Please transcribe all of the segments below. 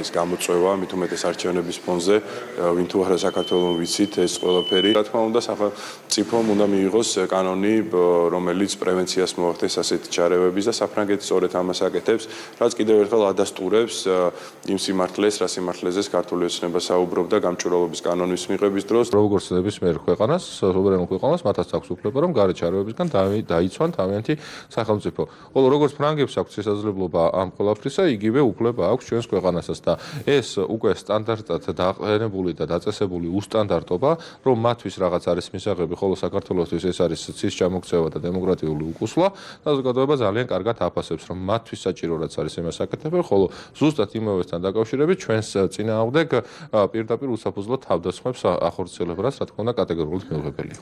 არის გამოწვევა, მით უმეტეს არჩევნების ფონზე, ვინ თუ არა საქართველოს ვიცით ეს ყველაფერი. Რა თქმა უნდა, სახელმწიფომ უნდა მიიღოს კანონი, რომელიც პრევენციას მოახდენს ასეთ ჩარევების და საფრანგეთი სწორედ ამას აკეთებს, რაც კიდევ ერთხელ ადასტურებს იმ სიმართლეს, რა სიმართლეზეც ქართული ოცნება საუბრობდა გამჭვირვალობის კანონის მიღების დროს. როგორც ნებისმიერ ქვეყანას, სუვერენულ ქვეყანას მათაც აქვს უფლება, რომ გარე ჩარევებისგან დაიცვან თავიანთი სახელმწიფო. ხოლო როგორც ფრანგებს აქვს შესაძლებლობა ამ ყველაფრისა, იგივე უფლება აქვს ჩვენს ქვეყანასაც და ეს უკვე სტანდარტად დაყენებული და დაწესებული უსტანდარტობა, რომ მათთვის რაღაც არის მისაღები, ხოლო საქართველოსთვის ეს არის ცის ჩამოქცევა და დემოკრატიული უკუსვლა, საზოგადოება ძალიან კარგად აფასებს, რომ მათთვის საჭირო რაც არის იმას აკეთებენ, ხოლო ზუსტად იმავესთან დაკავშირებით ჩვენს წინააღმდეგ პირდაპირ უსაფუძვლო თავდასხმებს ახორციელებს, რაც რა თქმა უნდა კატეგორიულად მიუღებელია.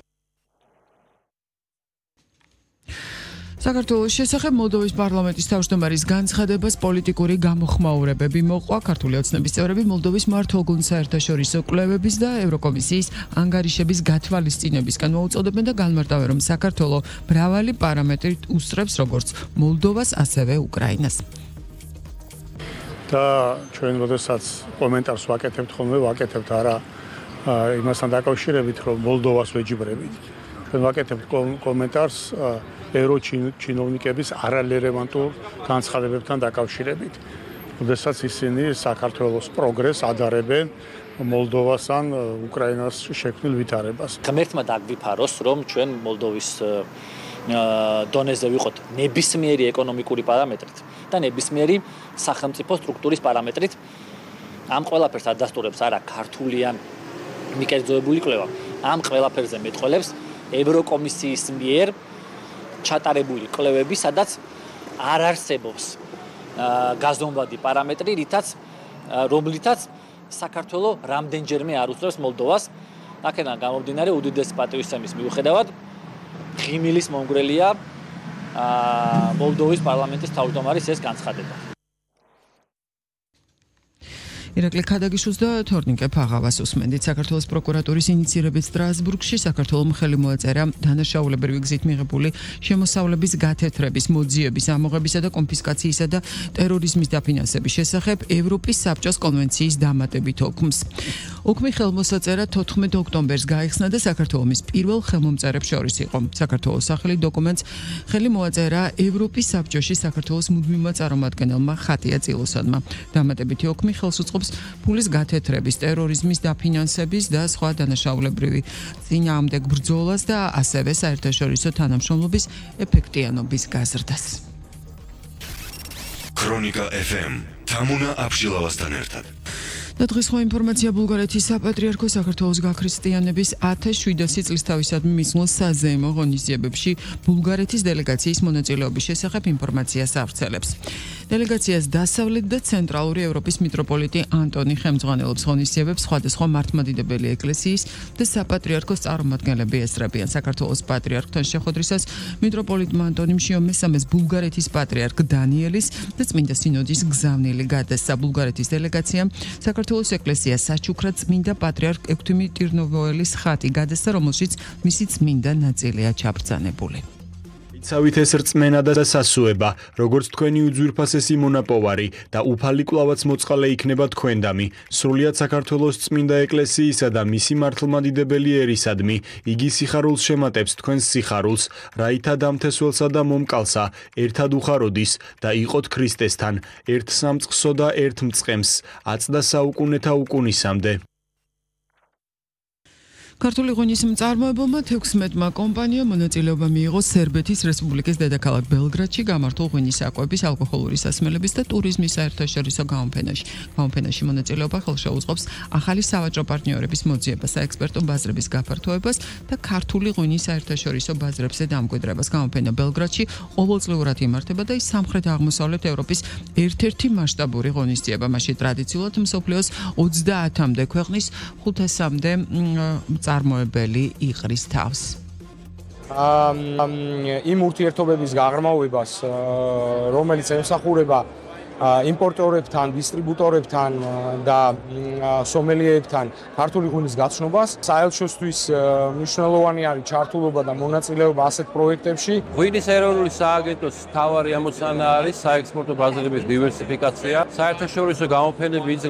საქართველოს შესახებ მოლდოვის პარლამენტის თავმჯდომარის განცხადებას პოლიტიკური გამოხმაურებები მოყვა. ქართული ოცნების წევრები მოლდოვის მმართველ საერთაშორისო კვლევების და ევროკომისიის ანგარიშების გათვალისწინებისგან მოუწოდებენ და განმარტავენ, რომ საქართველოს მრავალი პარამეტრით უსწრებს როგორც მოლდოვას, ასევე უკრაინას. და ჩვენ როდესაც კომენტარს ვაკეთებთ ხოლმე, ვაკეთებთ არა იმასთან დაკავშირებით, რომ მოლდოვას ვეჯიბრებით. ჩვენ ვაკეთებთ კომენტარს ევროჩინოვნიკების არარელევანტურ განცხადებებთან დაკავშირებით. როდესაც ისინი საქართველოს პროგრესს ადარებენ მოლდოვას ან უკრაინას შექმნილ ვითარებას. ღმერთმა დაგვიფაროს, რომ ჩვენ მოლდოვის დონეზე ვიყოთ ნებისმიერი ეკონომიკური პარამეტრით და ნებისმიერი სახელმწიფო სტრუქტურის პარამეტრით. ამ ყველაფერს ადასტურებს არა ქართული ან მიკერძოებული კვლევა. ამ ყველაფერზე მეტყველებს ევროკომისიის მიერ ჩატარებული კვლევები, სადაც არ არსებობს გაზომვადი პარამეტრი, რომლითაც საქართველოს რამდენჯერმე არ უსწრებს მოლდოვას. აქედან გამომდინარე უდიდესი პატივისცემის მიუხედავად ღიმილის მომგვრელია მოლდოვის პარლამენტის თავმჯდომარის ეს განცხადება. ირაკლი ქადაგიშვილს და თორნიკე ფაღავას უსმენდით. საქართველოს პროკურატურის ინიციირებით სტრასბურგში საქართველოს ხელი მოაწერა დანაშაულებრივი გზით მიღებული შემოსავლების გათეთრების, მოძიების, ამოღებისა და კონფისკაციისა და ტერორიზმის დაფინანსების შესახებ ევროპის საბჭოს კონვენციის დამატებით ოქმს. ოქმი ხელმოსაწერა 14 ოქტომბერს გაიხსნა და საქართველოს პირველ ხელმომწერებს შორის იყო. საქართველოს სახელი დოკუმენტს ხელი მოაწერა ევროპის საბჭოში საქართველოს მუდმივმა წარმომადგენელმა ხატია წილოსანმა. დამატებითი ოქმი ხელს უწყობს ფულის გათეთრების, ტერორიზმის დაფინანსების და სხვა დანაშაულებრივი წინააღმდეგ ბრძოლას და ასევე საერთაშორისო თანამშრომლობის ეფექტიანობის გაზრდას. ქრონიკა FM თამუნა აბშილავასთან ერთად. და დღეს სხვა ინფორმაცია ბულგარეთის საპატრიარქო საქართველოს გაქრისტიანების 1700 წლის თავისადმი მისულ საზეიმო ღონისძიებებში ბულგარეთის დელეგაციის მონაწილეობის შესახებ ინფორმაციას ავრცელებს. დელეგაციას დასავლეთ და ცენტრალური ევროპის მიტროპოლიტი ანტონი ხელმძღვანელობს ღონისძიებებს სხვადასხვა მართლმადიდებელი ეკლესიის და საპატრიარქოს წარმომადგენლები ესწრებიან. საქართველოს პატრიარქთან შეხვედრისას მიტროპოლიტმა ანტონიმ შიომესამეს ბულგარეთის პატრიარქ დანიელის და წმინდა სინოდის გზავნილი გადასცა. ბულგარეთის დელეგაციამ საქართველოს ეკლესიას საჩუქრად წმინდა პატრიარქ ექვთიმი ტირნოვოელის ხატი გადასცა, რომელშიც მისი წმინდა ნაწილია ჩაბრძანებული. იცავით ეს რწმენა და სასუება, როგორც თქვენი უძვირფასესი მონაპოვარი და უფალი კვლავაც მოწყალე იქნება თქვენდამი. სრულიად საქართველოს წმინდა ეკლესიისა და მისი მართლმადიდებელი ერისადმი, იგი სიხარულს შემატებს თქვენს სიხარულს, რაითა დამთესველსა და მომკალსა, ერთად უხაროდის და იყოთ ქრისტესთან, ერთ სამწყსო და ერთ მწყემს, აწდა საუკუნეთა უკუნისამდე. ქართული ღვინის მწარმოებელმა 16-მა კომპანიამ მონაწილეობა მიიღო სერბეთის რესპუბლიკის დედაქალაქ ბელგრადში გამართულ ღვინის საკვების, ალკოჰოლური სასმელების და ტურიზმის საერთაშორისო გამოფენაში. გამოფენაში მონაწილეობა ხელშეუწყობს ახალი სავაჭრო პარტნიორების მოძიებას, საექსპერტო ბაზრების გაფართოებას და ქართული ღვინის საერთაშორისო ბაზრებზე დამკვიდრებას. გამოფენა ბელგრადში ყოველწლიურად იმართება და ის სამხრეთ-აღმოსავლეთ ევროპის ერთ-ერთი მასშტაბური ღონისძიება. მასში ტრადიციულად მსოფლიოს 30-მდე ქვეყნის 500-მდე წარმოებელი იყრის თავს. იმ ურთიერთობების გაღრმავებას, რომელიც ემსახურება იმპორტორებთან, დისტრიბუტორებთან და სომელიეებთან ქართული ღვინის გაცნობას, საელჩოსთვის მნიშვნელოვანი არის ჩართულობა და მონაწილეობა ასეთ პროექტებში. ღვინის ეროვნული სააგენტოს მთავარი ამოცანა არის საექსპორტო ბაზრების დივერსიფიკაცია, საერთაშორისო გამოფენები